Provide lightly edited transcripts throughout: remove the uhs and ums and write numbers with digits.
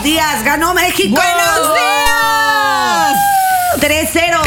días. ¡Ganó México! ¡Buenos días! 3-0.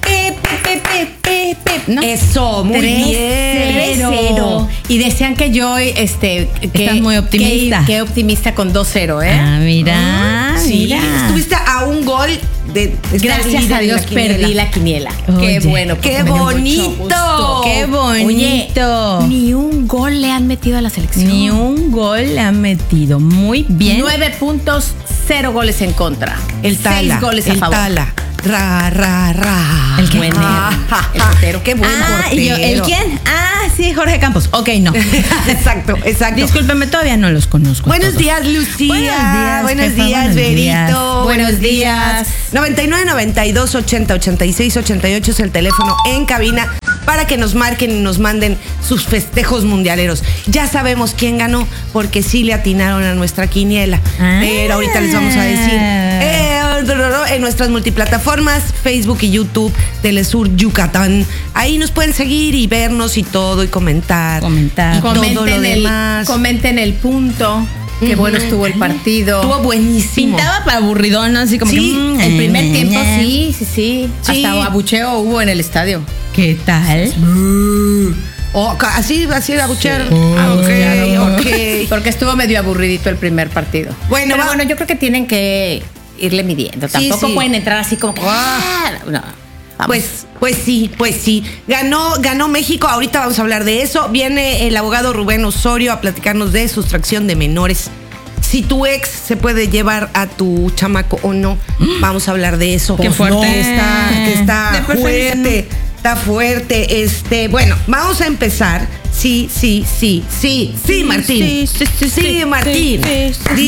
¿No? Eso, muy bien. 3-0. Y decían que yo, Estás muy optimista. Qué optimista con 2-0, ¿eh? Ah, mira. Sí, mira. estuviste a un gol de estar Gracias líder a en Dios la quiniela. perdí la quiniela. Oye, Qué bueno. qué porque me dio mucho bonito. gusto. Qué bonito. Oye, ni un gol le han metido a la selección. Ni un gol le han metido. Muy bien. 9 puntos, 0 goles en contra. El Tala. 6 goles a el favor. Tala. ¿El qué? El portero. Qué buen portero. ¿y yo, ¿el quién? Sí, Jorge Campos. Ok, no. Exacto. Discúlpeme, todavía no los conozco. Buenos todos. días, Lucía. Buenos días, Buenos jefa, días, buenos días. Verito. Buenos días. 99 92 80 86 88 es el teléfono en cabina para que nos marquen y nos manden sus festejos mundialeros. Ya sabemos quién ganó porque sí le atinaron a nuestra quiniela. Pero ahorita les vamos a decir en nuestras multiplataformas, Facebook y YouTube, Telesur Yucatán. Ahí nos pueden seguir y vernos y todo y comentar. Y todo lo demás. Comenten el punto. Qué bueno estuvo el partido. Estuvo buenísimo. Pintaba para aburridón, ¿no? Así como Sí, que. el primer tiempo sí. Hasta abucheo hubo en el estadio. ¿Qué tal? Así a buchear. Ok. Porque estuvo medio aburridito el primer partido. Bueno, Pero yo creo que tienen que irle midiendo. Tampoco sí. pueden entrar así como que. No. Vamos. Pues sí. Ganó México. Ahorita vamos a hablar de eso. Viene el abogado Rubén Osorio a platicarnos de sustracción de menores. Si tu ex se puede llevar a tu chamaco o no. Vamos a hablar de eso. Qué fuerte. Que está De preferencia, fuerte. Está fuerte. Bueno, vamos a empezar. Sí, Martín. Sí, Martín. Dice.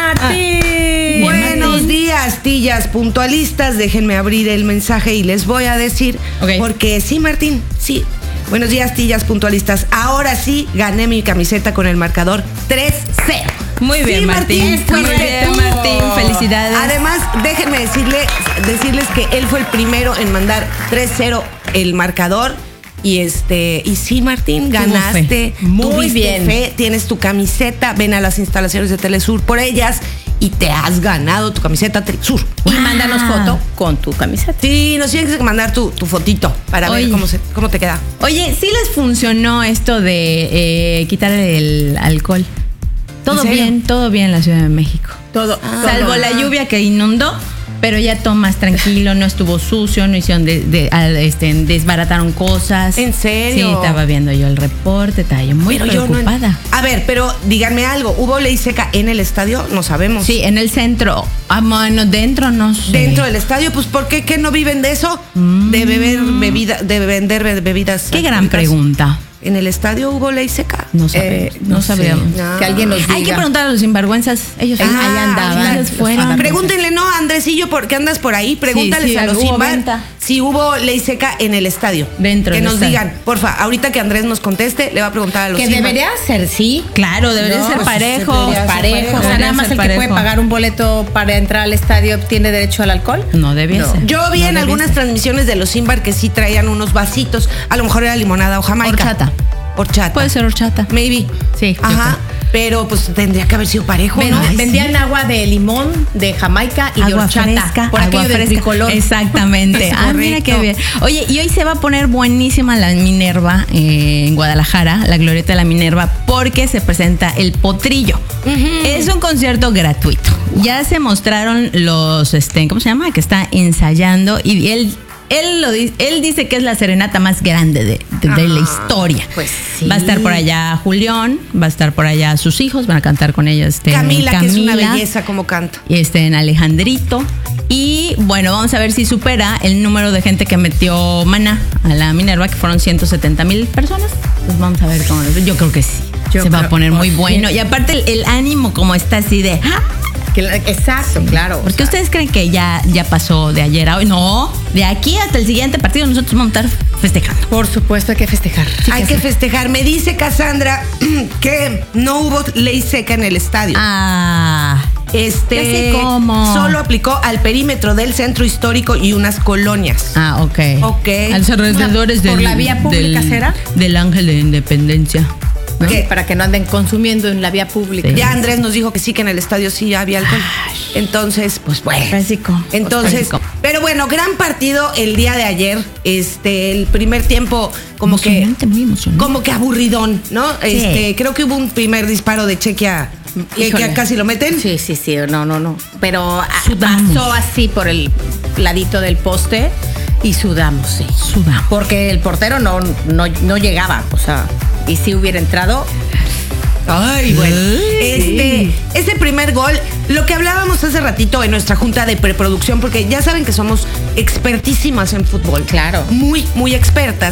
Martín. Buenos días, tillas puntualistas. Déjenme abrir el mensaje y les voy a decir. Ok. Porque sí, Martín, sí. Buenos días, tillas puntualistas. Ahora sí gané mi camiseta con el marcador 3-0. Muy bien, Sí, Martín. Muy fuiste bien, tú. Martín. Felicidades. Además, déjenme decirles que él fue el primero en mandar 3-0 el marcador. Y sí, Martín, ganaste. fe. Muy tuviste bien. fe, tienes tu camiseta, ven a las instalaciones de Telesur por ellas y te has ganado tu camiseta Telesur. Y mándanos foto con tu camiseta. Sí, nos tienes que mandar tu fotito para ver Oye. cómo te queda. Oye, ¿sí les funcionó esto de quitar el alcohol? Todo serio? bien en la Ciudad de México. Todo. Salvo la lluvia que inundó, pero ya todo más tranquilo, no estuvo sucio, no hicieron desbarataron cosas. ¿En serio? Sí, estaba viendo yo el reporte, estaba yo muy preocupada. A ver, pero díganme algo, ¿hubo ley seca en el estadio? No sabemos. Sí, en el centro. Bueno, dentro no sé. Dentro del estadio, pues ¿por qué no viven de eso? De beber de vender bebidas. Qué gran alcohólicas. pregunta. ¿En el estadio hubo ley seca? No sabemos. No sabíamos. No. Que alguien nos diga. Hay que preguntar a los sinvergüenzas. Ellos ahí andaban. Ellos fueron. Pregúntenle, no, Andresillo, ¿por qué andas por ahí? Pregúntales sí, a los hubo Simbar venta. si hubo ley seca en el estadio. Dentro Que del nos estadio. digan, porfa, ahorita que Andrés nos conteste, le va a preguntar a los Que Simbar. debería ser sí. Claro, debería ser pues, parejo. debería ser Parejo. O sea, Debería nada más ser el que puede parejo. pagar un boleto para entrar al estadio tiene derecho al alcohol. No debía ser. Yo vi en algunas transmisiones de los Simbar que sí traían unos vasitos. A lo mejor era limonada o jamaica. Horchata. Horchata. Puede ser horchata. Maybe. Sí. Ajá. Pero pues tendría que haber sido parejo, ¿no? Vendían agua de limón, de jamaica y de Agua horchata. fresca. Por Agua aquello del fresca. tricolor. Exactamente. Es Mira qué correcto. bien. Oye, y hoy se va a poner buenísima la Minerva en Guadalajara, la glorieta de la Minerva, porque se presenta el Potrillo. Es un concierto gratuito. Ya se mostraron los, ¿cómo se llama? Que está ensayando y él dice que es la serenata más grande de la historia. Pues sí. Va a estar por allá Julián, va a estar por allá sus hijos, van a cantar con ellos. Camila, que es una belleza como canta. Y en Alejandrito. Y bueno, vamos a ver si supera el número de gente que metió Maná a la Minerva, que fueron 170,000 personas. Pues vamos a ver cómo. Yo creo que sí. Se va a poner muy bueno. Y aparte el ánimo como está así de. Exacto, claro. ¿Por qué ustedes creen que ya pasó de ayer a hoy? No, de aquí hasta el siguiente partido nosotros vamos a estar festejando. Por supuesto, hay que festejar. Hay que festejar. Me dice Cassandra que no hubo ley seca en el estadio. Ya sé cómo. Solo aplicó al perímetro del centro histórico y unas colonias. Ok. Ok. A los alrededores ¿Por la vía pública será? del Ángel de Independencia. ¿no? ¿Qué? Para que no anden consumiendo en la vía pública. Sí. Ya Andrés nos dijo que sí, que en el estadio sí había alcohol. Entonces, pues bueno. Básico. Entonces, Básico. pero bueno, gran partido el día de ayer. El primer tiempo como Emocionante, muy emocionante. como que aburridón, ¿no? Creo que hubo un primer disparo de Chequia que Híjole. casi lo meten. Sí, no. Pero Sudamos. pasó así por el ladito del poste y sudamos, sí. Sudamos. Porque el portero no llegaba, o sea, y si hubiera entrado. Ay, bueno. Ese primer gol, lo que hablábamos hace ratito en nuestra junta de preproducción, porque ya saben que somos expertísimas en fútbol. Claro. Muy, muy expertas.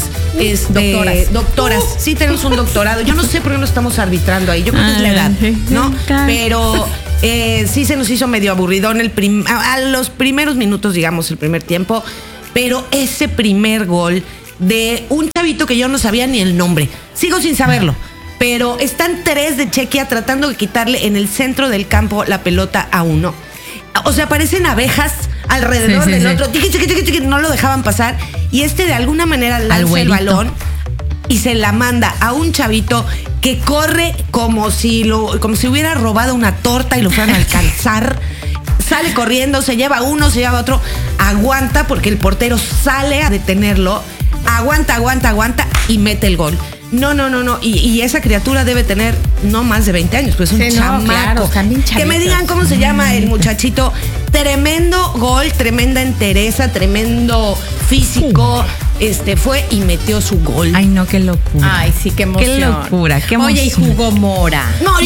Doctoras. Sí, tenemos un doctorado. Yo no sé por qué no estamos arbitrando ahí. Yo creo que es la edad, ¿no? Pero sí se nos hizo medio aburridón a los primeros minutos, digamos, el primer tiempo. Pero ese primer gol de un chavito que yo no sabía ni el nombre. Sigo sin saberlo. Pero están 3 de Chequia tratando de quitarle en el centro del campo la pelota a uno. O sea, parecen abejas alrededor Sí, sí, del sí. otro. Tiqui, no lo dejaban pasar. Y de alguna manera lanza el güerito. balón y se la manda a un chavito que corre como si hubiera robado una torta y lo fueran a alcanzar. Sale corriendo, se lleva uno, se lleva otro. Aguanta porque el portero sale a detenerlo. Aguanta y mete el gol. No. Y esa criatura debe tener no más de 20 años, pues es un Sí, no, chamaco. claro, están bien que me chavitos. digan cómo se llama el muchachito. Tremendo gol, tremenda entereza, tremendo físico. Fue y metió su gol. Ay, no, qué locura. Ay, sí, qué emoción. Qué locura, qué Oye, y emoción. jugó Mora.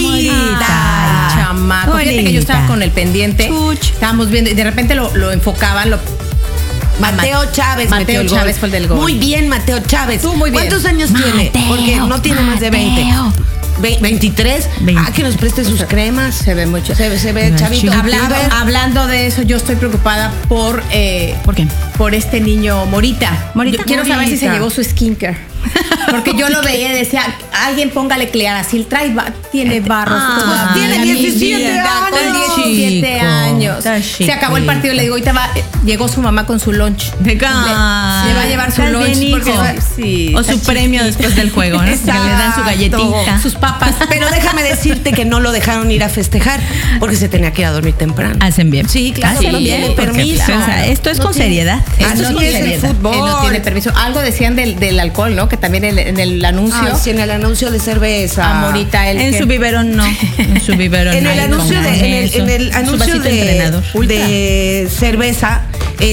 Morita. Ay, chamaco. Fíjate que yo estaba con el pendiente. Chuch. Estábamos viendo y de repente lo enfocaban, Mateo Chávez metió Mateo el gol. Chávez fue el del gol. Muy bien, Mateo Chávez. Tú muy bien. ¿Cuántos años tiene? Porque no tiene más de 20. Mateo. 23. 20. Que nos preste sus cremas. Se ve mucho. Se ve chavito. Hablando de eso, yo estoy preocupada por ¿Por qué? por este niño Morita. Morita. Yo quiero saber si se Morita. llevó su skincare. Porque yo lo veía y decía, alguien póngale Clearasil, tiene barros todavía. tiene Mi 17 vida, años. Con 17 Chico, años. está Se acabó el partido, le digo, ahorita llegó su mamá con su lunch. Le va a llevar su Estás lunch. bien, porque hijo. sí, O está su premio chiquito. después del juego, ¿no? Que le dan su galletita. Sus papas. Pero déjame decirte que no lo dejaron ir a festejar porque se tenía que ir a dormir temprano. Hacen bien. Sí, claro, Hacen no bien, tiene porque, permiso. pues, o sea, esto es No con tiene- seriedad. Así Esto es con el seriedad. fútbol. Él no tiene permiso. Algo decían del alcohol, ¿no? Que también en el anuncio. Ay, sí, en el anuncio de cerveza. a Morita, En su biberón no. En su biberón En no. el Ahí anuncio pongan eso. en el Su anuncio vasito entrenador. de cerveza,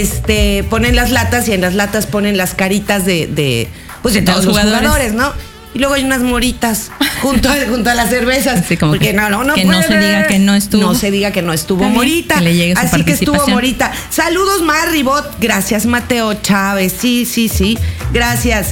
ponen las latas y en las latas ponen las caritas de todos los jugadores, ¿no? Y luego hay unas moritas junto a las cervezas. Así como porque que no se puede. diga que no estuvo. No se diga que no estuvo Está bien, Morita. que le llegue su Así que estuvo participación. Morita. Saludos, Mar Ribot. Gracias, Mateo Chávez. Sí. Gracias.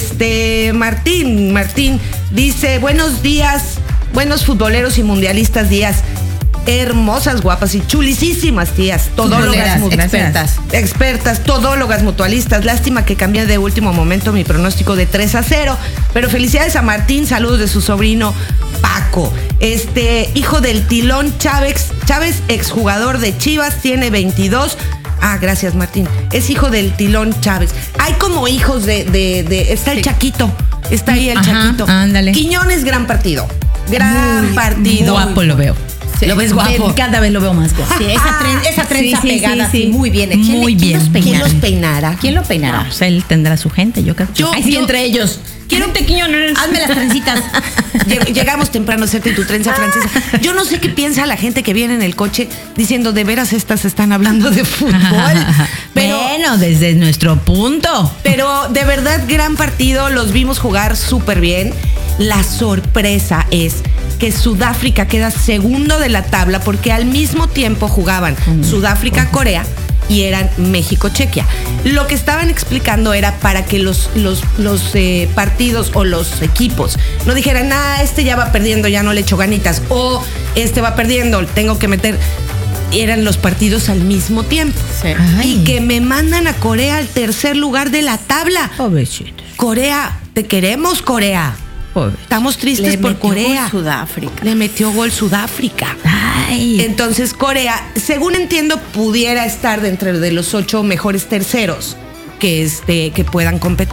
Martín dice, buenos días, buenos futboleros y mundialistas días. Hermosas, guapas y chulisísimas tías, todólogas, Futboleras, expertas, todólogas, mutualistas. Lástima que cambié de último momento mi pronóstico de 3-0, pero felicidades a Martín, saludos de su sobrino Paco. Hijo del Tilón Chávez, exjugador de Chivas, tiene 22. Gracias, Martín. Es hijo del Tilón Chávez. Hay como hijos está el Chaquito. Está ahí el Ajá, Chaquito. ándale. Quiñones, gran partido. Gran partido. Guapo lo veo. Sí. Lo ves guapo. Cada vez lo veo más guapo. Sí, esa trenza sí, pegada, sí, sí, sí. muy bien. Muy bien. ¿Quién los peinara? ¿Quién lo peinará? No, pues él tendrá su gente, yo creo. Ay, sí, entre ellos. Quiero un Quiñones. Hazme las trencitas. Llegamos temprano a hacerte tu trenza francesa. Yo no sé qué piensa la gente que viene en el coche diciendo, de veras estas están hablando de fútbol. Pero, Bueno, desde nuestro punto. pero de verdad, gran partido. Los vimos jugar súper bien. La sorpresa es que Sudáfrica queda segundo de la tabla porque al mismo tiempo jugaban Sudáfrica-Corea y eran México-Chequia. Lo que estaban explicando era para que los partidos o los equipos no dijeran, ya va perdiendo, ya no le echo ganitas, o va perdiendo, tengo que meter. Eran los partidos al mismo tiempo. Sí. Ay. Y que me mandan a Corea al tercer lugar de la tabla. Pobrecitos. Corea, te queremos, Corea. Pobres. Estamos tristes por Corea. Sudáfrica. Le metió gol Sudáfrica. Ay. Entonces Corea, según entiendo, pudiera estar dentro de los 8 mejores terceros que puedan competir.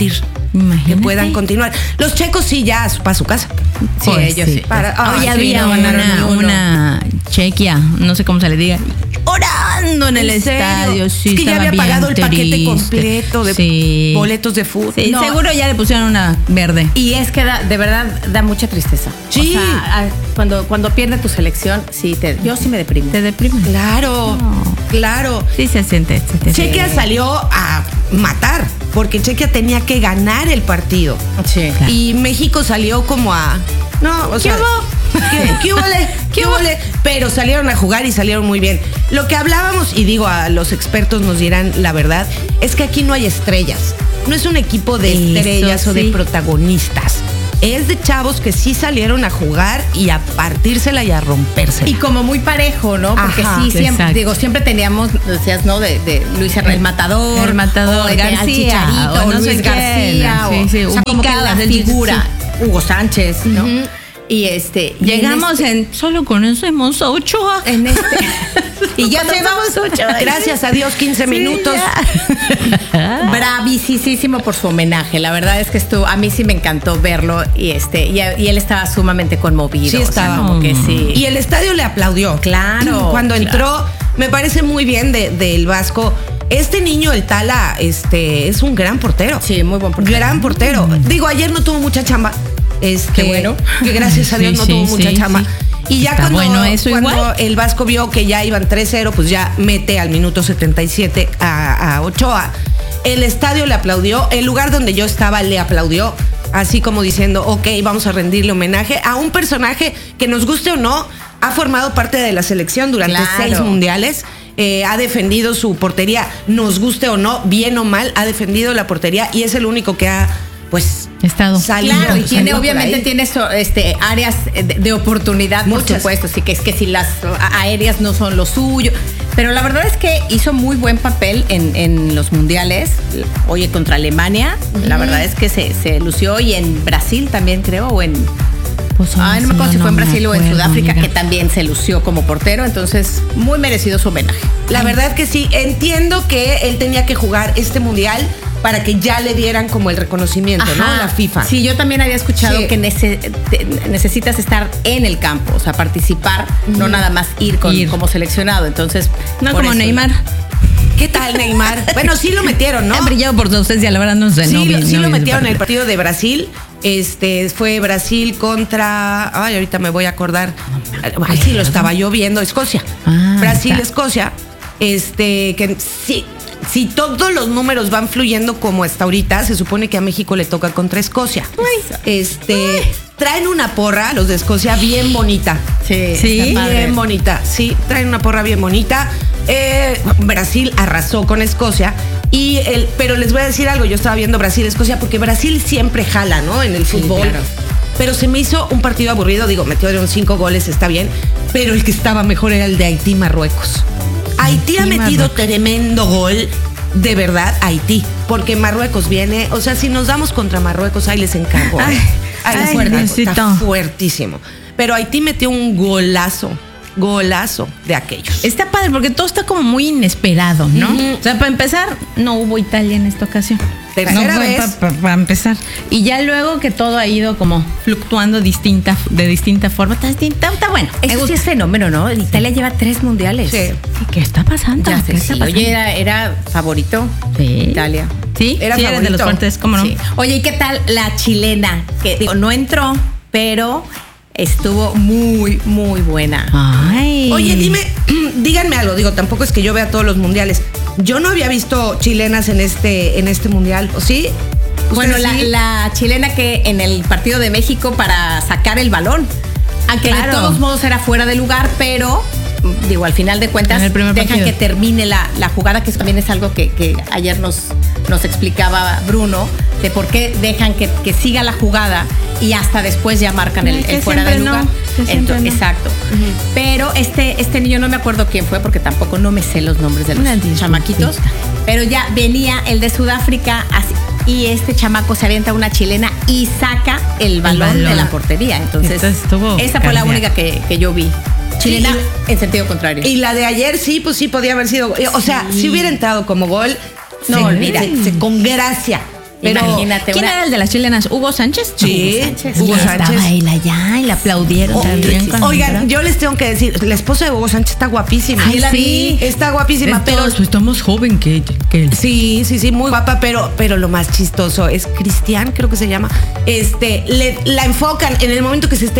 Imagínate. que puedan continuar. Los checos sí ya para su casa. Sí, ellos sí. Hoy sí, había no ganaron ni uno. una Chequia, no sé cómo se le diga, orando en el ¿En serio? estadio. Sí, es que ya estaba había bien pagado el paquete triste. completo de Sí. boletos de fútbol. Sí, No. seguro ya le pusieron una verde. Y es que de verdad da mucha tristeza. Sí. O sea, cuando pierde tu selección, yo sí me deprimo. Te deprime. Claro, claro. Sí se siente. Chequia salió a matar, porque Chequia tenía que ganar el partido. Sí. Claro. Y México salió como a... No, o sea... ¿Qué huele? ¿Qué huele? Pero salieron a jugar y salieron muy bien. Lo que hablábamos, y digo, a los expertos nos dirán la verdad, es que aquí no hay estrellas. No es un equipo de Eso estrellas o de sí. protagonistas. Es de chavos que sí salieron a jugar y a partírsela y a rompérsela. Y como muy parejo, ¿no? Porque Ajá, sí, siempre, exacto. siempre teníamos, decías, ¿no? De Luis Herrera, el Matador. El Matador, o de García, al Chicharito, o o no sé Luis quién. García. Sí, sí, o sea, como que ubicadas, la el chiste, figura. Hugo Sánchez, ¿no? Ujú. Y Llegamos solo conocemos a Ochoa. en este. Y ya Conocemos llevamos a Ochoa. Gracias a Dios, 15 minutos. bravísimo por su homenaje. La verdad es que a mí sí me encantó verlo y él estaba sumamente conmovido. Sí o sea, estaba. como que sí. Y el estadio le aplaudió. Claro, Cuando claro. entró, me parece muy bien del Vasco. Este niño, el Tala, es un gran portero. Sí, muy buen portero. Gran portero. Digo, ayer no tuvo mucha chamba. Qué bueno. Que gracias a Dios no tuvo mucha chamba. sí. Y ya Está cuando, bueno eso cuando igual. el Vasco vio que ya iban 3-0, pues ya mete al minuto 77 a Ochoa. El estadio le aplaudió. El lugar donde yo estaba le aplaudió. Así como diciendo, ok, vamos a rendirle homenaje a un personaje que nos guste o no, ha formado parte de la selección durante Claro. 6 mundiales. Ha defendido su portería, nos guste o no, bien o mal, ha defendido la portería y es el único que ha, pues, Estado. salido. Claro, y salido por obviamente ahí. tiene áreas de oportunidad, por Muchas. supuesto. Así que es que si las aéreas no son lo suyo. Pero la verdad es que hizo muy buen papel en los mundiales. Oye, contra Alemania, la verdad es que se lució. Y en Brasil también, creo, o en. Pues, No me acuerdo si fue en me Brasil o en acuerdo, Sudáfrica, mira. que también se lució como portero. Entonces, muy merecido su homenaje. La verdad que sí, entiendo que él tenía que jugar este mundial para que ya le dieran como el reconocimiento, ¿no? Ajá. La FIFA. Sí, yo también había escuchado Sí. que necesitas estar en el campo, o sea, participar, no nada más ir como seleccionado. Entonces, No por como eso. Neymar. ¿Qué tal, Neymar? Bueno, sí lo metieron, ¿no? Ha brillado por su ausencia, la verdad no sé. Sí, no vi- sí no lo vi ese metieron en el partido. partido de Brasil. Fue Brasil contra. Ay, ahorita me voy a acordar. Ay, sí, lo estaba yo viendo. Escocia. Ah, Brasil, está. Escocia. Que sí. Si todos los números van fluyendo como hasta ahorita, se supone que a México le toca contra Escocia. Traen una porra, los de Escocia, bien bonita. Sí, Sí. está padre. Bien bonita, sí, traen una porra bien bonita. Brasil arrasó con Escocia. Pero les voy a decir algo, yo estaba viendo Brasil-Escocia porque Brasil siempre jala, ¿no? En el fútbol. claro. Pero se me hizo un partido aburrido, digo, metieron 5 goles, está bien, pero el que estaba mejor era el de Haití-Marruecos. Haití ha metido Marruecos. tremendo gol, de verdad, Haití, porque Marruecos viene, o sea, si nos damos contra Marruecos, ahí les encargo. Ay, Ahí les ay, encargo, Diosito. está fuertísimo. Pero Haití metió un golazo de aquellos. Está padre porque todo está como muy inesperado, ¿no? Ujú. O sea, para empezar, no hubo Italia en esta ocasión. Tercera No fue vez. Para empezar. Y ya luego que todo ha ido como fluctuando de distinta forma. Está bueno. Me Eso sí gusta. es fenómeno, ¿no? Italia lleva 3 mundiales. Sí. ¿Qué está pasando? Ya ¿Qué sé, está sí. pasando? Oye, era favorito. Sí. Italia. Sí, Era sí, eres de los favorito. fuertes, ¿cómo no? Sí. Oye, ¿y qué tal la chilena? Que digo, no entró, pero estuvo muy, muy buena. Ay. Oye, díganme algo, digo, tampoco es que yo vea todos los mundiales. Yo no había visto chilenas en este mundial, ¿o sí? Bueno, ¿Ustedes sí? la chilena que en el partido de México para sacar el balón. Aunque Claro. de todos modos era fuera de lugar, pero digo, al final de cuentas En el primer dejan partido. que termine la jugada, que eso también es algo que ayer nos explicaba Bruno, de por qué dejan que siga la jugada y hasta después ya marcan el Que fuera de siempre lugar. no, que siempre no. Exacto. Pero este niño, no me acuerdo quién fue, porque tampoco no me sé los nombres de los Una disculpita. chamaquitos, pero ya venía el de Sudáfrica así, y este chamaco se avienta una chilena y saca el balón de la portería. Entonces, Entonces estuvo esa fue la cardíaco. única que yo vi. Chilena en sentido contrario. Y la de ayer sí, pues sí podía haber sido. O sea, si hubiera entrado como gol, No, olvídate. con gracia. Pero, Imagínate. ¿Quién era el de las chilenas? ¿Hugo Sánchez? Sí, Hugo Sánchez. Hugo Y Sánchez. estaba él allá y le aplaudieron también. cuando Oigan, entró. yo les tengo que decir, la esposa de Hugo Sánchez está guapísima. Ay, Yo la sí. vi, está guapísima, pero está más joven que él. sí, muy guapa, pero lo más chistoso es Cristian, creo que se llama. La enfocan en el momento que se está